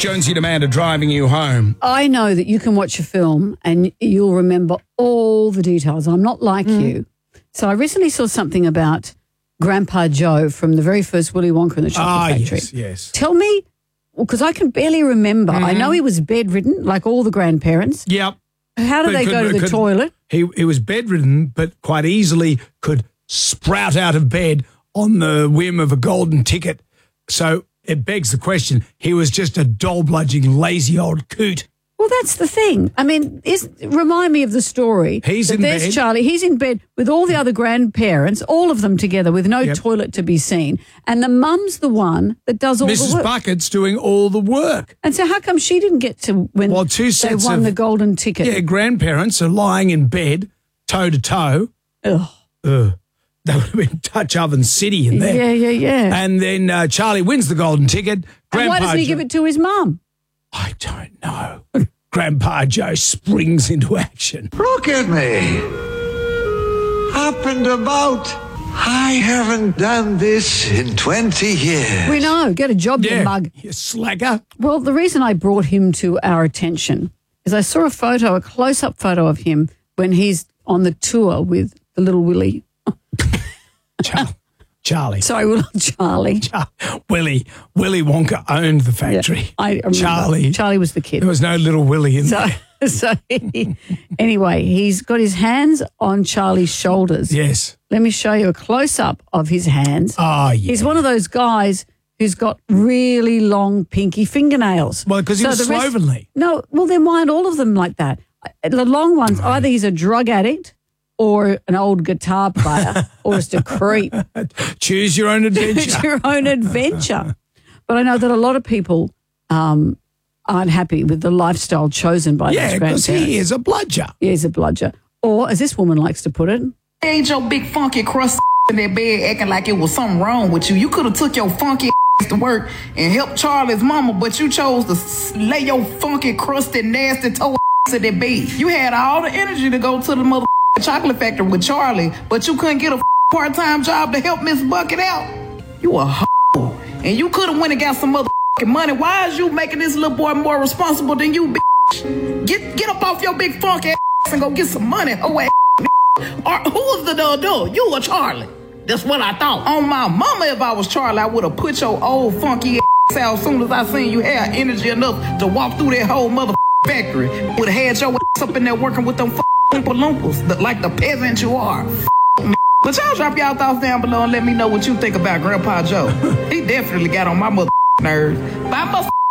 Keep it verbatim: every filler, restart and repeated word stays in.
Jonesy and Amanda driving you home. I know that you can watch a film and you'll remember all the details. I'm not like mm. you. So I recently saw something about Grandpa Joe from the very first Willy Wonka and the Chocolate ah, Factory. yes, yes. Tell me, because I can barely remember. Mm-hmm. I know he was bedridden, like all the grandparents. Yep. How do But they could- go to the could- toilet? He, he was bedridden, but quite easily could sprout out of bed on the whim of a golden ticket. So it begs the question, he was just a doll-bludging, lazy old coot. Well, that's the thing. I mean, is, remind me of the story. He's that in there's bed. Charlie. He's in bed with all the other grandparents, all of them together with no Yep. toilet to be seen. And the mum's the one that does all Missus the work. Bucket's doing all the work. And so how come she didn't get to when Well, two they sets won of- the golden ticket? Yeah, grandparents are lying in bed, toe to toe. Ugh. Ugh. That would have been Touch Oven City in there. Yeah, yeah, yeah. And then uh, Charlie wins the golden ticket. And Grandpa why doesn't he Jo- give it to his mum? I don't know. Grandpa Joe springs into action. Look at me. Up and about. I haven't done this in twenty years. We know. Get a job, Yeah, you mug. you slacker. Well, the reason I brought him to our attention is I saw a photo, a close-up photo of him when he's on the tour with the little Willie. Char- Charlie. Sorry, little Charlie. Char- Willy. Willy Wonka owned the factory. Yeah, I remember. Charlie. Charlie was the kid. There was no little Willy in So, there. so he, anyway, he's got his hands on Charlie's shoulders. Yes. Let me show you a close-up of his hands. Oh, yeah. He's one of those guys who's got really long, pinky fingernails. Well, because he was the rest- slovenly. No, well, then why aren't all of them like that? The long ones, either he's a drug addict or an old guitar player or just a creep. Choose your own adventure. It's your own adventure. But I know that a lot of people um, aren't happy with the lifestyle chosen by Yeah, these because grandparents. he is a bludger. Yeah, he's a bludger. Or, as this woman likes to put it, Ain't your big funky crust in that bed acting like it was something wrong with you. You could have took your funky ass to work and helped Charlie's mama, but you chose to s- lay your funky, crusty, nasty toe ass in that bed. You had all the energy to go to the mother chocolate factory with Charlie, but you couldn't get a part-time job to help Miss Bucket out. You a hoe. And you could have went and got some motherfucking money. Why is you making this little boy more responsible than you, bitch? Get get up off your big funky ass and go get some money, hoe ass. Or who was the adult? You or Charlie? That's what I thought. On my mama, if I was Charlie, I would have put your old funky ass out as soon as I seen you had energy enough to walk through that whole mother factory. Would have had your ass up in there working with them Oompa Loompas, the- like the peasant you are. But y'all drop y'all thoughts down below and let me know what you think about Grandpa Joe. He definitely got on my mother nerves. Bye, mother.